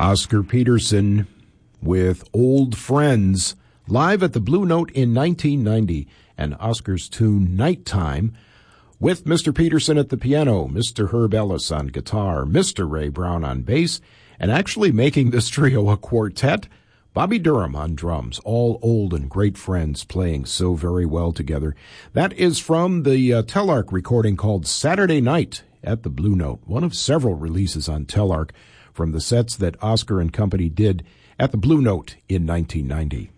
Oscar Peterson with Old Friends, live at the Blue Note in 1990, and Oscar's tune Nighttime, with Mr. Peterson at the piano, Mr. Herb Ellis on guitar, Mr. Ray Brown on bass, and actually making this trio a quartet, Bobby Durham on drums, all old and great friends playing so very well together. That is from the Telarc recording called Saturday Night at the Blue Note, one of several releases on Telarc from the sets that Oscar and company did at the Blue Note in 1990.